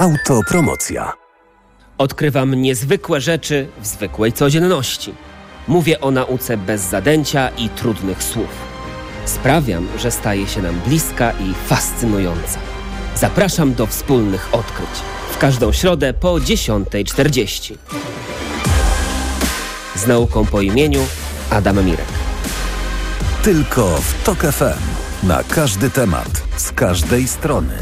Autopromocja. Odkrywam niezwykłe rzeczy w zwykłej codzienności. Mówię o nauce bez zadęcia i trudnych słów. Sprawiam, że staje się nam bliska i fascynująca. Zapraszam do wspólnych odkryć. W każdą środę po 10:40. Z nauką po imieniu Adam Mirek. Tylko w TOK FM. Na każdy temat, z każdej strony.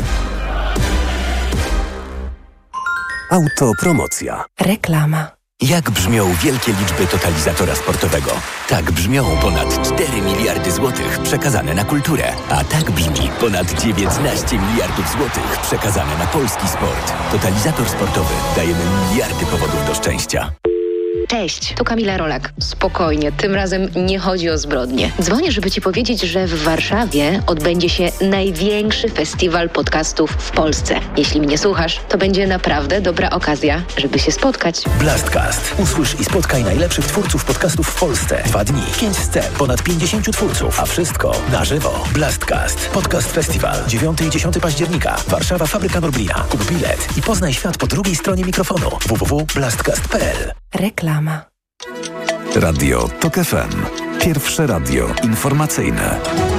Autopromocja. Reklama. Jak brzmią wielkie liczby totalizatora sportowego? Tak brzmią ponad 4 miliardy złotych przekazane na kulturę. A tak brzmi ponad 19 miliardów złotych przekazane na polski sport. Totalizator sportowy. Dajemy miliardy powodów do szczęścia. Cześć, tu Kamila Rolak. Spokojnie, tym razem nie chodzi o zbrodnie. Dzwonię, żeby Ci powiedzieć, że w Warszawie odbędzie się największy festiwal podcastów w Polsce. Jeśli mnie słuchasz, to będzie naprawdę dobra okazja, żeby się spotkać. Blastcast. Usłysz i spotkaj najlepszych twórców podcastów w Polsce. 2 dni, 5 scen, ponad 50 twórców, a wszystko na żywo. Blastcast. Podcast Festiwal. 9 i 10 października. Warszawa, Fabryka Norblina. Kup bilet i poznaj świat po drugiej stronie mikrofonu. www.blastcast.pl. Reklama. Radio TOK FM. Pierwsze radio informacyjne.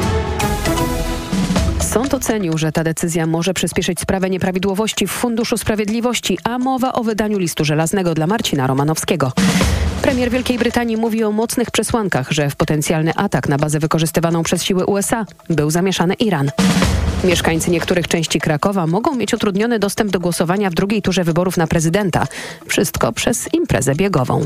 Sąd ocenił, że ta decyzja może przyspieszyć sprawę nieprawidłowości w Funduszu Sprawiedliwości, a mowa o wydaniu listu żelaznego dla Marcina Romanowskiego. Premier Wielkiej Brytanii mówi o mocnych przesłankach, że w potencjalny atak na bazę wykorzystywaną przez siły USA był zamieszany Iran. Mieszkańcy niektórych części Krakowa mogą mieć utrudniony dostęp do głosowania w drugiej turze wyborów na prezydenta. Wszystko przez imprezę biegową.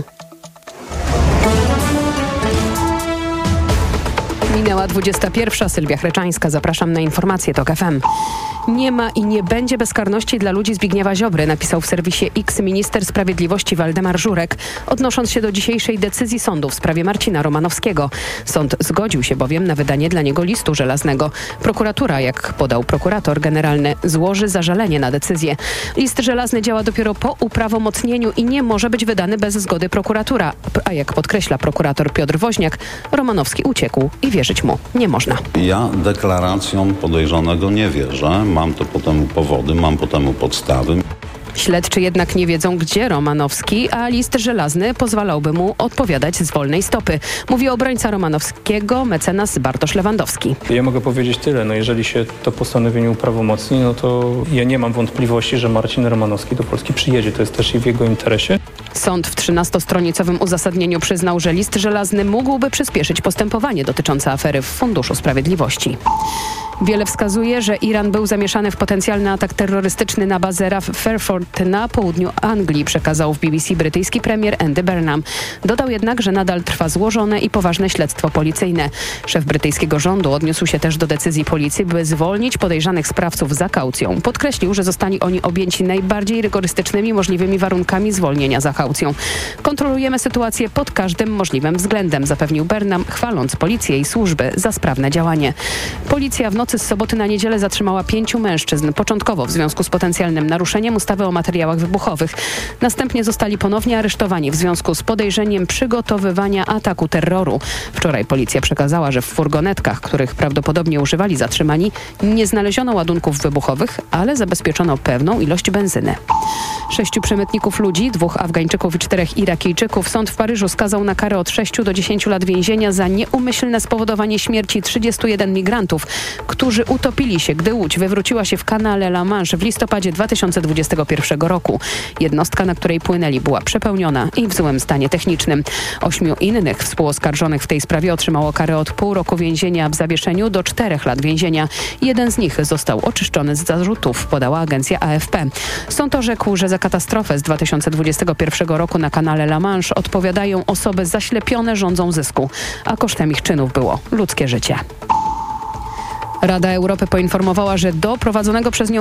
Minęła 21. Sylwia Chreczańska. Zapraszam na informacje TOK FM. Nie ma i nie będzie bezkarności dla ludzi Zbigniewa Ziobry, napisał w serwisie X minister sprawiedliwości Waldemar Żurek, odnosząc się do dzisiejszej decyzji sądu w sprawie Marcina Romanowskiego. Sąd zgodził się bowiem na wydanie dla niego listu żelaznego. Prokuratura, jak podał prokurator generalny, złoży zażalenie na decyzję. List żelazny działa dopiero po uprawomocnieniu i nie może być wydany bez zgody prokuratora. A jak podkreśla prokurator Piotr Woźniak, Romanowski uciekł i wierzyć mu nie można. Ja deklaracjom podejrzanego nie wierzę. Mam to po temu powody, mam po temu podstawy. Śledczy jednak nie wiedzą, gdzie Romanowski, a list żelazny pozwalałby mu odpowiadać z wolnej stopy. Mówi obrońca Romanowskiego, mecenas Bartosz Lewandowski. Ja mogę powiedzieć tyle, jeżeli się to postanowienie uprawomocni, to ja nie mam wątpliwości, że Marcin Romanowski do Polski przyjedzie. To jest też i w jego interesie. Sąd w 13-stronicowym uzasadnieniu przyznał, że list żelazny mógłby przyspieszyć postępowanie dotyczące afery w Funduszu Sprawiedliwości. Wiele wskazuje, że Iran był zamieszany w potencjalny atak terrorystyczny na bazę RAF Fairford na południu Anglii, przekazał w BBC brytyjski premier Andy Burnham. Dodał jednak, że nadal trwa złożone i poważne śledztwo policyjne. Szef brytyjskiego rządu odniósł się też do decyzji policji, by zwolnić podejrzanych sprawców za kaucją. Podkreślił, że zostali oni objęci najbardziej rygorystycznymi możliwymi warunkami zwolnienia za kaucją. Kontrolujemy sytuację pod każdym możliwym względem, zapewnił Burnham, chwaląc policję i służby za sprawne działanie. Policja w nocy z soboty na niedzielę zatrzymała 5 mężczyzn, początkowo w związku z potencjalnym naruszeniem ustawy o materiałach wybuchowych. Następnie zostali ponownie aresztowani w związku z podejrzeniem przygotowywania ataku terroru. Wczoraj policja przekazała, że w furgonetkach, których prawdopodobnie używali zatrzymani, nie znaleziono ładunków wybuchowych, ale zabezpieczono pewną ilość benzyny. 6 przemytników ludzi, 2 Afgańczyków i 4 Irakijczyków sąd w Paryżu skazał na karę od 6 do 10 lat więzienia za nieumyślne spowodowanie śmierci 31 migrantów, którzy utopili się, gdy łódź wywróciła się w kanale La Manche w listopadzie 2021 roku. Jednostka, na której płynęli, była przepełniona i w złym stanie technicznym. 8 innych współoskarżonych w tej sprawie otrzymało karę od pół roku więzienia w zawieszeniu do 4 lat więzienia. Jeden z nich został oczyszczony z zarzutów, podała agencja AFP. Sąd orzekł, że za katastrofę z 2021 roku na kanale La Manche odpowiadają osoby zaślepione rządzą zysku, a kosztem ich czynów było ludzkie życie. Rada Europy poinformowała, że do prowadzonego przez nią